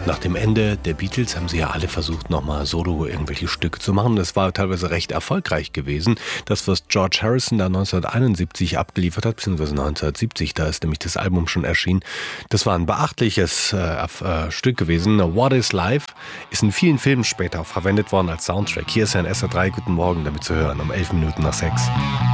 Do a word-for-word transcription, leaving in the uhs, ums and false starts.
Nach dem Ende der Beatles haben sie ja alle versucht, nochmal solo irgendwelche Stücke zu machen. Das war teilweise recht erfolgreich gewesen. Das, was George Harrison da neunzehnhunderteinundsiebzig abgeliefert hat, beziehungsweise neunzehnhundertsiebzig, da ist nämlich das Album schon erschienen, das war ein beachtliches äh, äh, Stück gewesen. What is Life ist in vielen Filmen später auch verwendet worden als Soundtrack. Hier ist ein S R drei Guten Morgen damit zu hören, um elf Minuten nach sechs.